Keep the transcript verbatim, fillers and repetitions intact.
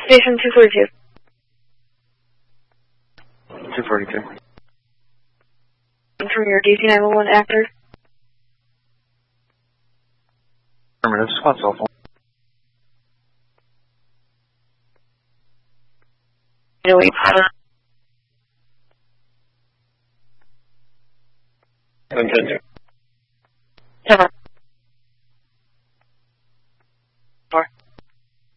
Station two forty-two. two forty-two. From your D C nine one one actor. Affirmative. Squad cell phone. Wait. Continue.